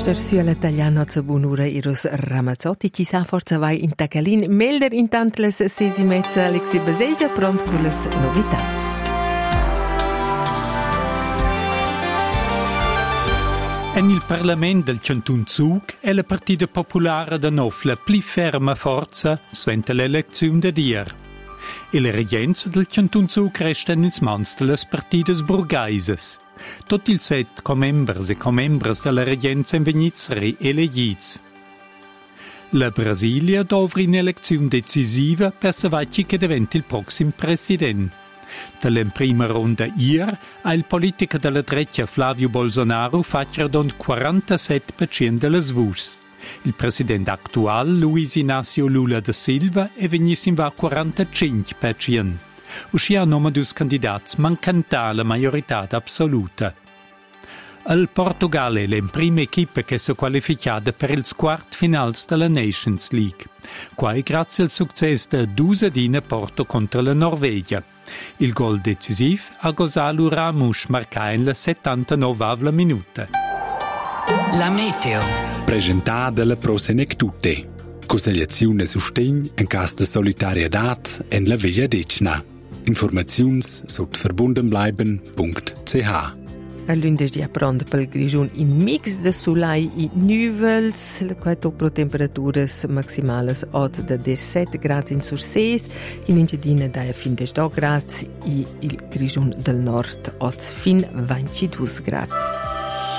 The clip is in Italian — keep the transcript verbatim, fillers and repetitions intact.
Minister Suela Tagliano a Bunura Iros Ramazzotti ci sa forza vai in Tacalin melder intant les sesi mezza Alexi Baselgia pront con les novitats. En il Parlament del Cantun Zug è la Partita Popolare da Nofla pli ferma forza suente l'elezione de dier. E le regenze del Cantun Zug restano in mans de las partidas burgaises. Tutti il set comembers e comembres della regenza in vegnits re-elegits. La Brasilia dovra un'elezione decisiva per savacci che diventi il prossimo presidente. Dalla prima ronda ieri, il politico della Dreccia Flavio Bolsonaro faccia don quarantasette per cento delle voci. Il presidente attuale, Luiz Inácio Lula da Silva, è venuto in va quarantacinque per cento. Uscì a nome dos candidati mancanta la maggiorità assoluta. Il Portogallo è la prima equipe che si è qualificata per il quart finals della Nations League. Qua è grazie al successo da Dusadina Porto contro la Norvegia. Il gol decisivo a Gonzalo Ramos marcà in la settantanovesima minuta. La meteo. Presentata la Prosenectute. Consigliazione sostegno in caso di solidarietà en la Via Decna. Informazioni sotto verbundenbleiben punto c h. A lunedì apprende per il grigion in mix de solai e nuvels, le topro temperaturas maximales oggi da diciassette gradi in Sursees, in Ingedina da fin diciotto gradi e il grigion del nord oggi fin ventidue gradi.